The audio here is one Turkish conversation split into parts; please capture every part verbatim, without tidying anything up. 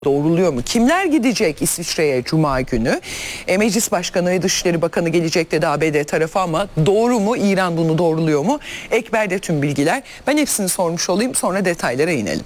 Doğruluyor mu? Kimler gidecek İsviçre'ye Cuma günü? E, Meclis Başkanı ve Dışişleri Bakanı gelecek dedi A B D tarafı ama doğru mu? İran bunu doğruluyor mu? Ekber'de tüm bilgiler. Ben hepsini sormuş olayım, sonra detaylara inelim.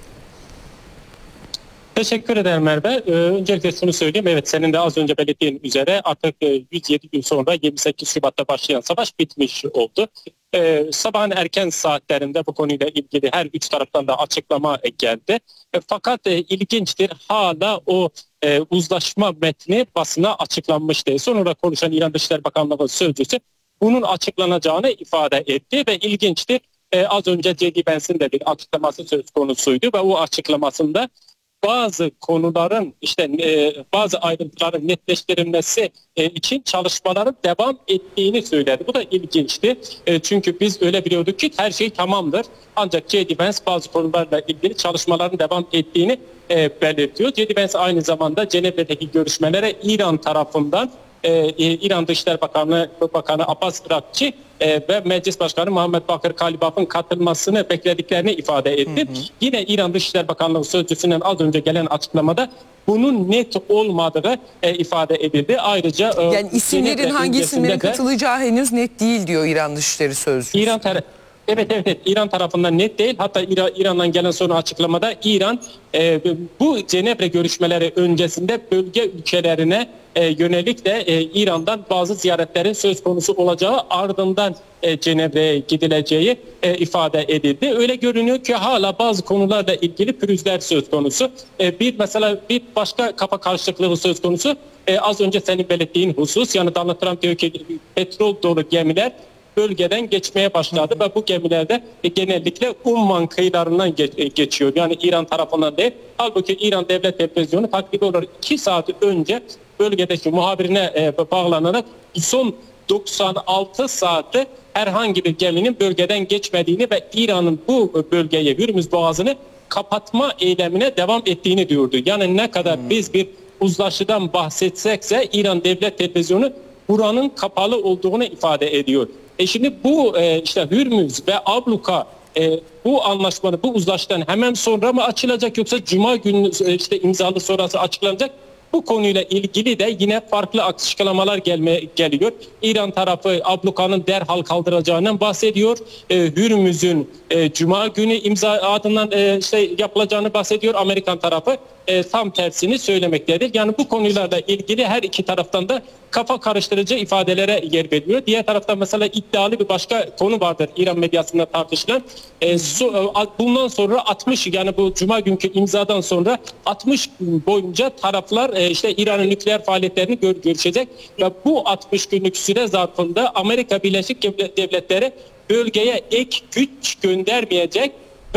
Teşekkür ederim Merve. Ee, öncelikle şunu söyleyeyim. Evet, senin de az önce belirttiğin üzere artık yüz yedi gün sonra yirmi sekiz Şubat'ta başlayan savaş bitmiş oldu. Ee, sabahın erken saatlerinde bu konuyla ilgili her üç taraftan da açıklama geldi. E, fakat e, ilginçtir, hala o e, uzlaşma metni basına açıklanmıştı. Sonra konuşan İran Dışişleri Bakanlığı sözcüsü bunun açıklanacağını ifade etti ve ilginçtir. E, az önce J D Vance'in de bir açıklaması söz konusuydu ve o açıklamasında bazı konuların işte e, bazı ayrıntıların netleştirilmesi e, için çalışmaların devam ettiğini söyledi. Bu da ilginçti. E, çünkü biz öyle biliyorduk ki her şey tamamdır. Ancak J D Vance bazı konularla ilgili çalışmaların devam ettiğini e, belirtiyor. J D Vance aynı zamanda Cenevre'deki görüşmelere İran tarafından Ee, İran Dışişleri Bakanı, Bakanı Abbas Irakçı e, ve Meclis Başkanı Muhammed Bakır Kalibaf'ın katılmasını beklediklerini ifade etti. Hı hı. Yine İran Dışişleri Bakanlığı sözcüsünden az önce gelen açıklamada bunun net olmadığı e, ifade edildi. Ayrıca e, yani isimlerin hangi isimlerin de, katılacağı henüz net değil diyor İran Dışişleri Sözcüsü. İran tarafı Evet, evet evet İran tarafından net değil. Hatta İran, İran'dan gelen son açıklamada İran e, bu Cenevre görüşmeleri öncesinde bölge ülkelerine e, yönelik de e, İran'dan bazı ziyaretlerin söz konusu olacağı, ardından e, Cenevre'ye gidileceği e, ifade edildi. Öyle görünüyor ki hala bazı konularla ilgili pürüzler söz konusu. E, bir mesela bir başka kafa karşılıklığı söz konusu. E, az önce senin belirttiğin husus, yani Donald Trump diyor ki petrol dolu gemiler bölgeden geçmeye başladı ve bu gemilerde e, genellikle Umman kıyılarından geç, e, geçiyor. Yani İran tarafından değil. Halbuki İran Devlet Televizyonu takribi olarak iki saat önce bölgedeki muhabirine e, bağlanarak son doksan altı saatte herhangi bir geminin bölgeden geçmediğini ve İran'ın bu bölgeye, Hürmüz Boğazı'nı kapatma eylemine devam ettiğini diyordu. Yani ne kadar hmm. biz bir uzlaşıdan bahsetsekse İran Devlet Televizyonu buranın kapalı olduğunu ifade ediyor. E şimdi bu e, işte Hürmüz ve abluka e, bu anlaşmanın, bu uzlaşıdan hemen sonra mı açılacak, yoksa Cuma günü e, işte imzalı sonrası açıklanacak? Bu konuyla ilgili de yine farklı açıklamalar gelme, geliyor. İran tarafı ablukanın derhal kaldırılacağından bahsediyor. E, Hürmüz'ün e, Cuma günü imza adından e, işte yapılacağını bahsediyor. Amerikan tarafı e, tam tersini söylemektedir. Yani bu konularla ilgili her iki taraftan da kafa karıştırıcı ifadelere yer veriliyor. Diğer taraftan mesela iddialı bir başka konu vardır İran medyasında tartışılan. E, so, bundan sonra altmış, yani bu Cuma günkü imzadan sonra altmış gün boyunca taraflar e, işte İran'ın nükleer faaliyetlerini gör, görüşecek ve bu altmış günlük süre zarfında Amerika Birleşik Devletleri bölgeye ek güç göndermeyecek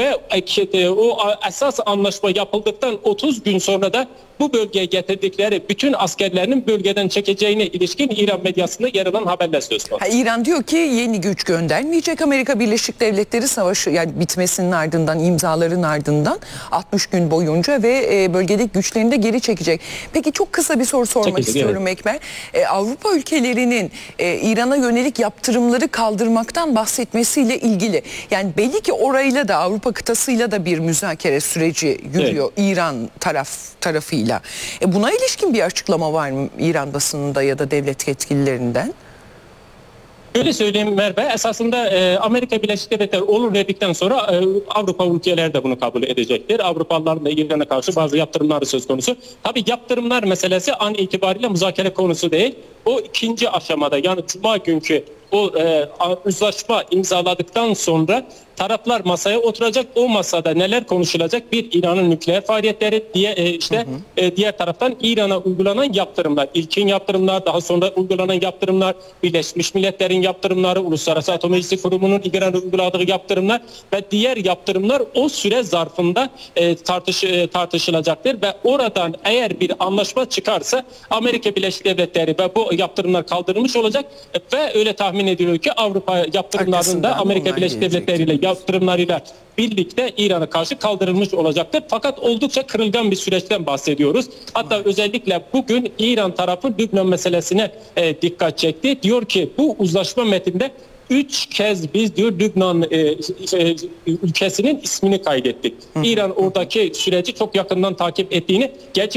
ve o esas anlaşma yapıldıktan otuz gün sonra da bu bölgeye getirdikleri bütün askerlerinin bölgeden çekeceğine ilişkin İran medyasında yer alan haberler söz konusu. Ha, İran diyor ki yeni güç göndermeyecek. Amerika Birleşik Devletleri savaşı, yani bitmesinin ardından, imzaların ardından altmış gün boyunca ve e, bölgedeki güçlerini de geri çekecek. Peki çok kısa bir soru sormak Çekecek, istiyorum evet. Ekber. E, Avrupa ülkelerinin e, İran'a yönelik yaptırımları kaldırmaktan bahsetmesiyle ilgili, yani belli ki orayla da Avrupa kıtasıyla da bir müzakere süreci yürüyor, evet. İran taraf tarafıyla. E buna ilişkin bir açıklama var mı İran basınında ya da devlet yetkililerinden? Öyle söyleyeyim Merve, esasında e, Amerika Birleşik Devletleri olur dedikten sonra e, Avrupa ülkeleri de bunu kabul edecektir. Avrupalıların da İran'a karşı bazı yaptırımları söz konusu. Tabii yaptırımlar meselesi an itibariyle müzakere konusu değil. O ikinci aşamada, yani Cuma günkü o e, uzlaşma imzaladıktan sonra taraflar masaya oturacak. O masada neler konuşulacak? Bir, İran'ın nükleer faaliyetleri, diye e, işte hı hı. E, diğer taraftan İran'a uygulanan yaptırımlar, ilkin yaptırımlar, daha sonra uygulanan yaptırımlar, Birleşmiş Milletler'in yaptırımları, Uluslararası Atom Enerjisi Kurumu'nun İran'a uyguladığı yaptırımlar ve diğer yaptırımlar o süre zarfında e, tartış, e, tartışılacaktır ve oradan eğer bir anlaşma çıkarsa Amerika Birleşik Devletleri ve bu yaptırımlar kaldırılmış olacak ve öyle tahmin ediliyor ki Avrupa yaptırımlarında Amerika Birleşik Devletleri ile yaptırımlarıyla birlikte İran'a karşı kaldırılmış olacaktır. Fakat oldukça kırılgan bir süreçten bahsediyoruz. Hatta özellikle bugün İran tarafı Lübnan meselesine e, dikkat çekti. Diyor ki bu uzlaşma metninde üç kez biz diyor Lübnan e, e, ülkesinin ismini kaydettik. Hı hı. İran oradaki süreci çok yakından takip ettiğini, gerçi